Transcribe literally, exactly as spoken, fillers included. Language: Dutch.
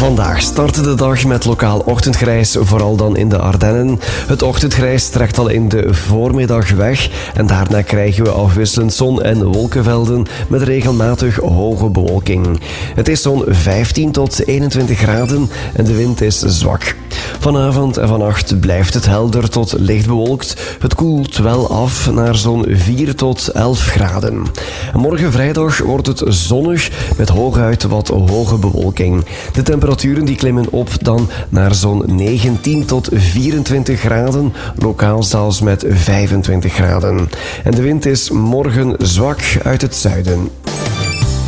Vandaag startte de dag met lokaal ochtendgrijs, vooral dan in de Ardennen. Het ochtendgrijs trekt al in de voormiddag weg en daarna krijgen we afwisselend zon- en wolkenvelden met regelmatig hoge bewolking. Het is zo'n vijftien tot eenentwintig graden en de wind is zwak. Vanavond en vannacht blijft het helder tot licht bewolkt. Het koelt wel af naar zo'n vier tot elf graden. Morgen vrijdag wordt het zonnig met hooguit wat hoge bewolking. De temperaturen die klimmen op dan naar zo'n negentien tot vierentwintig graden, lokaal zelfs met vijfentwintig graden. En de wind is morgen zwak uit het zuiden.